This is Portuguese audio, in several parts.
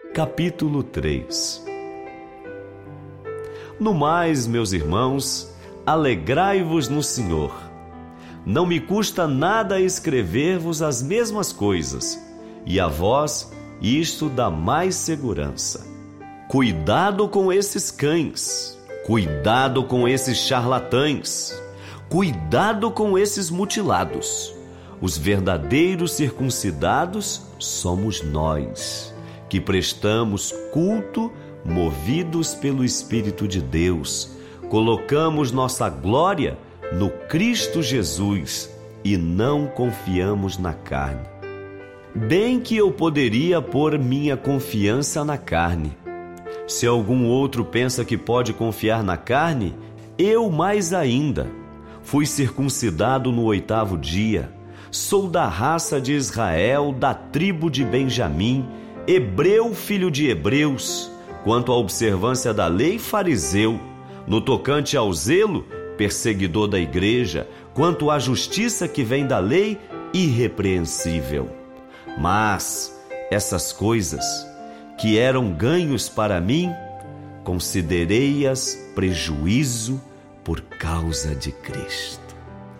Capítulo 3. No mais, meus irmãos, alegrai-vos no Senhor. Não me custa nada escrever-vos as mesmas coisas, e a vós isto dá mais segurança. Cuidado com esses cães, cuidado com esses charlatães, cuidado com esses mutilados. Os verdadeiros circuncidados somos nós, que prestamos culto movidos pelo Espírito de Deus. Colocamos nossa glória no Cristo Jesus e não confiamos na carne. Bem que eu poderia pôr minha confiança na carne. Se algum outro pensa que pode confiar na carne, eu mais ainda. Fui circuncidado no 8º dia. Sou da raça de Israel, da tribo de Benjamim, hebreu, filho de hebreus. Quanto à observância da lei, fariseu. No tocante ao zelo, perseguidor da igreja. Quanto à justiça que vem da lei, irrepreensível. Mas essas coisas que eram ganhos para mim, considerei-as prejuízo por causa de Cristo.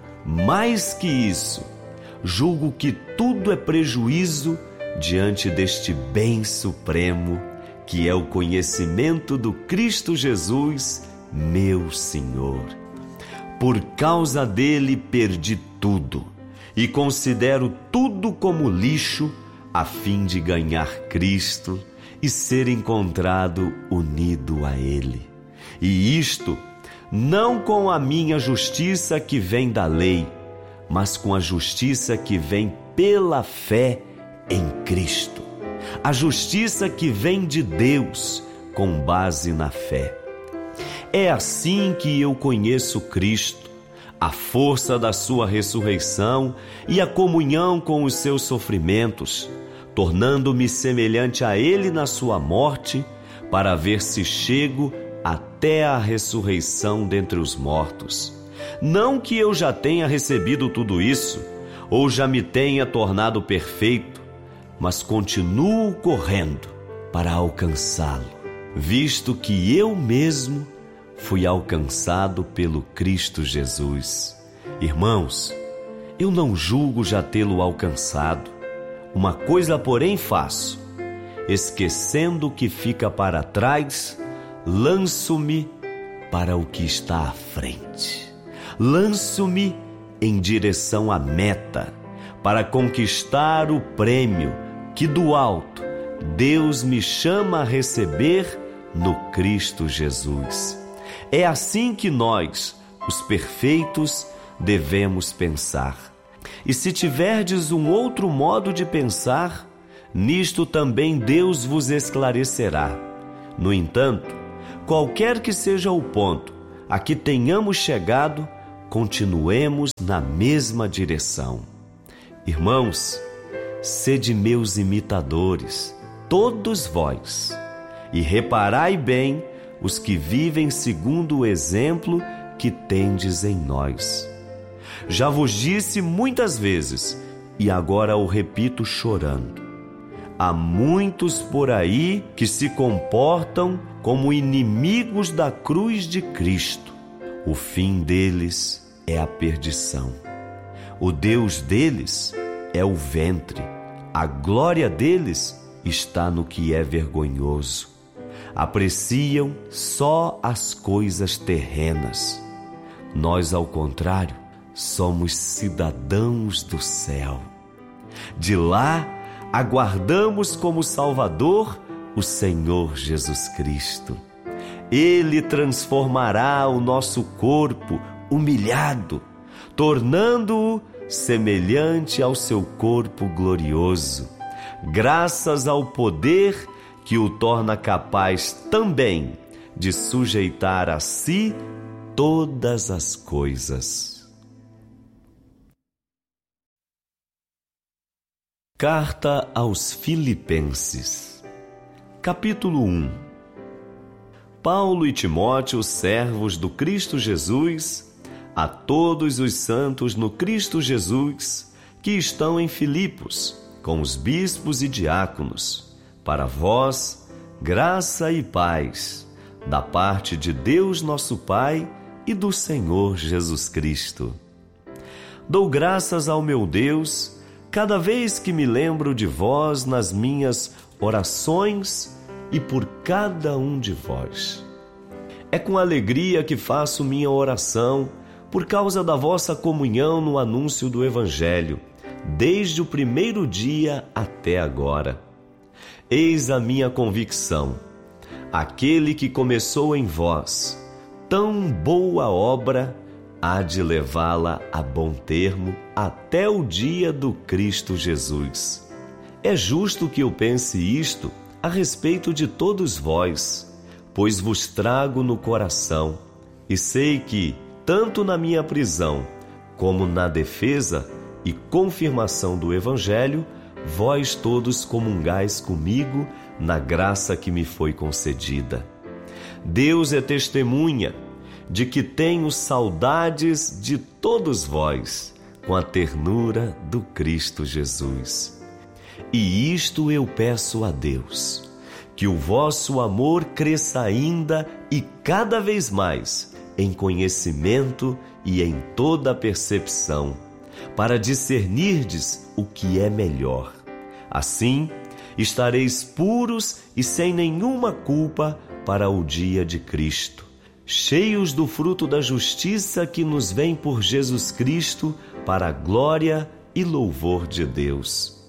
Mais que isso, julgo que tudo é prejuízo diante deste bem supremo, que é o conhecimento do Cristo Jesus, meu Senhor. Por causa dele perdi tudo e considero tudo como lixo a fim de ganhar Cristo e ser encontrado unido a ele. E isto não com a minha justiça que vem da lei, mas com a justiça que vem pela fé em Cristo. A justiça que vem de Deus com base na fé. É assim que eu conheço Cristo, a força da sua ressurreição e a comunhão com os seus sofrimentos, tornando-me semelhante a ele na sua morte, para ver se chego até a ressurreição dentre os mortos. Não que eu já tenha recebido tudo isso, ou já me tenha tornado perfeito, mas continuo correndo para alcançá-lo, visto que eu mesmo fui alcançado pelo Cristo Jesus. Irmãos, eu não julgo já tê-lo alcançado. Uma coisa, porém, faço: esquecendo o que fica para trás, lanço-me para o que está à frente. Lanço-me em direção à meta, para conquistar o prêmio que do alto Deus me chama a receber no Cristo Jesus. É assim que nós, os perfeitos, devemos pensar. E se tiverdes um outro modo de pensar, nisto também Deus vos esclarecerá. No entanto, qualquer que seja o ponto a que tenhamos chegado, continuemos na mesma direção. Irmãos, sede meus imitadores, todos vós, e reparai bem os que vivem segundo o exemplo que tendes em nós. Já vos disse muitas vezes, e agora o repito chorando: há muitos por aí que se comportam como inimigos da cruz de Cristo. O fim deles é a perdição. O Deus deles é o ventre. A glória deles está no que é vergonhoso. Apreciam só as coisas terrenas. Nós, ao contrário, somos cidadãos do céu. De lá, aguardamos como Salvador o Senhor Jesus Cristo. Ele transformará o nosso corpo humilhado, tornando-o semelhante ao seu corpo glorioso, graças ao poder que o torna capaz também de sujeitar a si todas as coisas. Carta aos Filipenses, capítulo 1. Paulo e Timóteo, servos do Cristo Jesus, a todos os santos no Cristo Jesus que estão em Filipos, com os bispos e diáconos, Para vós, graça e paz, da parte de Deus nosso Pai e do Senhor Jesus Cristo. Dou graças ao meu Deus cada vez que me lembro de vós nas minhas orações e por cada um de vós. É com alegria que faço minha oração por causa da vossa comunhão no anúncio do Evangelho, desde o primeiro dia até agora. Eis a minha convicção: aquele que começou em vós tão boa obra, há de levá-la a bom termo até o dia do Cristo Jesus. É justo que eu pense isto a respeito de todos vós, pois vos trago no coração, e sei que, tanto na minha prisão, como na defesa e confirmação do Evangelho, vós todos comungais comigo na graça que me foi concedida. Deus é testemunha de que tenho saudades de todos vós, com a ternura do Cristo Jesus. E isto eu peço a Deus, que o vosso amor cresça ainda e cada vez mais em conhecimento e em toda percepção, para discernirdes o que é melhor. Assim, estareis puros e sem nenhuma culpa para o dia de Cristo, cheios do fruto da justiça que nos vem por Jesus Cristo, para a glória e louvor de Deus.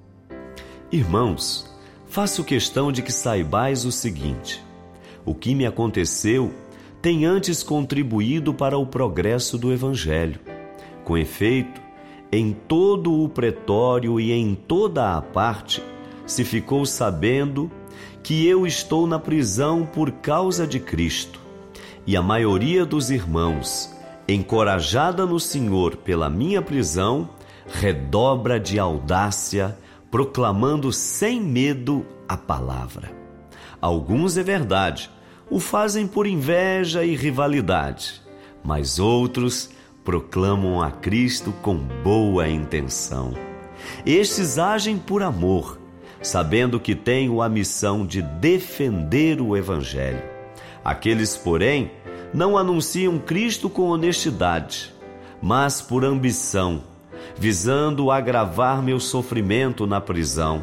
Irmãos, faço questão de que saibais o seguinte: o que me aconteceu tem antes contribuído para o progresso do Evangelho. Com efeito, em todo o pretório e em toda a parte, se ficou sabendo que eu estou na prisão por causa de Cristo. E a maioria dos irmãos, encorajada no Senhor pela minha prisão, redobra de audácia, proclamando sem medo a palavra. Alguns, é verdade, o fazem por inveja e rivalidade, mas outros proclamam a Cristo com boa intenção. Estes agem por amor, sabendo que tenho a missão de defender o Evangelho. Aqueles, porém, não anunciam Cristo com honestidade, mas por ambição, visando agravar meu sofrimento na prisão.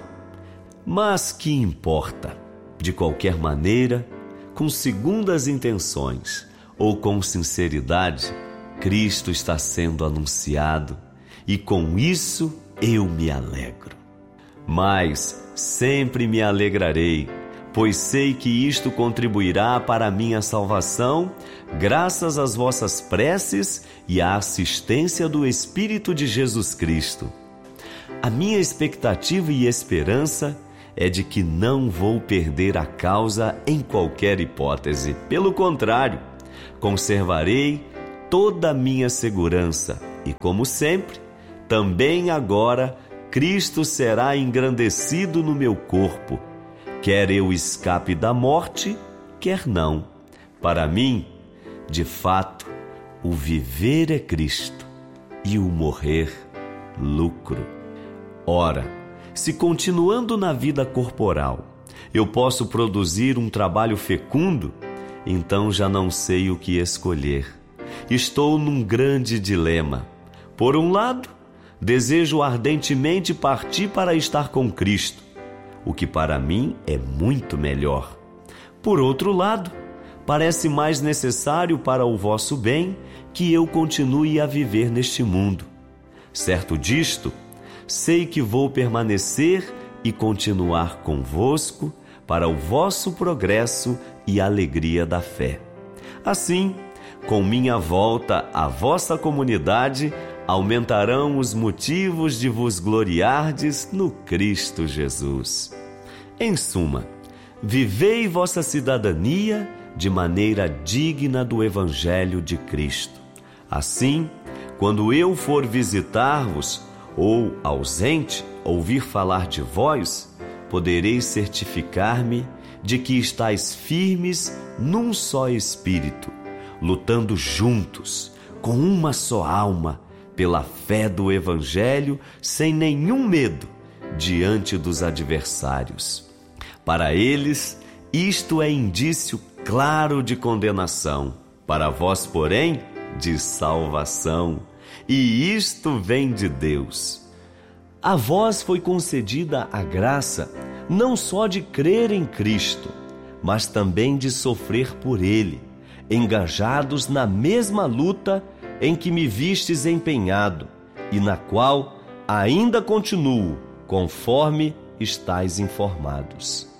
Mas que importa? De qualquer maneira, com segundas intenções ou com sinceridade, Cristo está sendo anunciado, e com isso eu me alegro. Mas sempre me alegrarei, pois sei que isto contribuirá para a minha salvação, graças às vossas preces e à assistência do Espírito de Jesus Cristo. A minha expectativa e esperança é de que não vou perder a causa em qualquer hipótese. Pelo contrário, conservarei toda a minha segurança e, como sempre, também agora Cristo será engrandecido no meu corpo, quer eu escape da morte, quer não. Para mim, de fato, o viver é Cristo e o morrer, lucro. Ora, se continuando na vida corporal, eu posso produzir um trabalho fecundo, então já não sei o que escolher. Estou num grande dilema. Por um lado, desejo ardentemente partir para estar com Cristo, o que para mim é muito melhor. Por outro lado, parece mais necessário para o vosso bem que eu continue a viver neste mundo. Certo disto, sei que vou permanecer e continuar convosco para o vosso progresso e alegria da fé. Assim, com minha volta à vossa comunidade, aumentarão os motivos de vos gloriardes no Cristo Jesus. Em suma, vivei vossa cidadania de maneira digna do Evangelho de Cristo. Assim, quando eu for visitar-vos, ou ausente, ouvir falar de vós, podereis certificar-me de que estáis firmes num só espírito, lutando juntos, com uma só alma, pela fé do Evangelho, sem nenhum medo, diante dos adversários. Para eles, isto é indício claro de condenação. Para vós, porém, de salvação. E isto vem de Deus. A vós foi concedida a graça, não só de crer em Cristo, mas também de sofrer por Ele, engajados na mesma luta em que me vistes empenhado e na qual ainda continuo, conforme estáis informados.